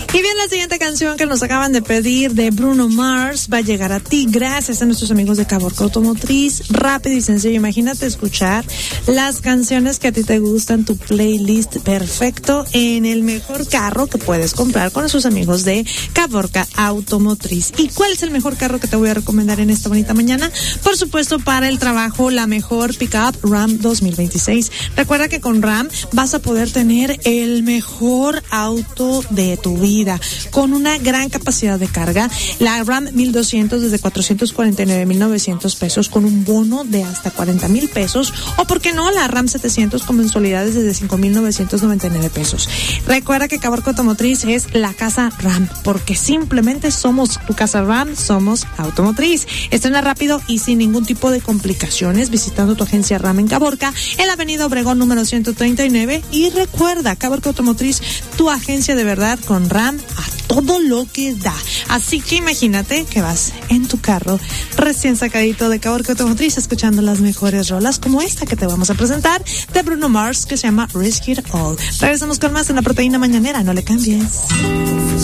Y bien, la siguiente canción que nos acaban de pedir de Bruno Mars va a llegar a ti gracias a nuestros amigos de Caborca Automotriz. Rápido y sencillo, imagínate escuchar las canciones que a ti te gustan, tu playlist perfecto en el mejor carro que puedes comprar con nuestros amigos de Caborca Automotriz. ¿Y cuál es el mejor carro que te voy a recomendar en esta bonita mañana? Por supuesto, para el trabajo, la mejor pickup Ram 2026. Recuerda que con Ram vas a poder tener el mejor auto de tu vida, con una gran capacidad de carga. La Ram 1200 desde 449,900 pesos con un bono de hasta 40,000 pesos, o por qué no, la Ram 700 con mensualidades desde 5,999 pesos. Recuerda que Caborca Automotriz es la casa Ram, porque simplemente somos tu casa Ram, somos Automotriz. Estrena rápido y sin ningún tipo de complicaciones visitando tu agencia Ram en Caborca, en la avenida Obregón número 139. Y recuerda, Caborca Automotriz, tu agencia de verdad con Ram a todo lo que da. Así que imagínate que vas en tu carro recién sacadito de Caborca Automotriz escuchando las mejores rolas como esta que te vamos a presentar de Bruno Mars, que se llama Risk It All. Regresamos con más en La Proteína Mañanera, no le cambies.